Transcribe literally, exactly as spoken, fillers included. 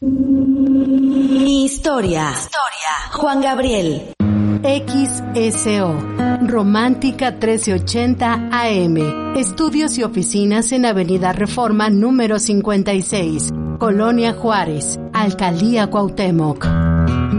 Mi historia. Historia. Juan Gabriel. X S O, Romántica trece ochenta A M. Estudios y oficinas en Avenida Reforma número cincuenta y seis, Colonia Juárez, Alcaldía Cuauhtémoc.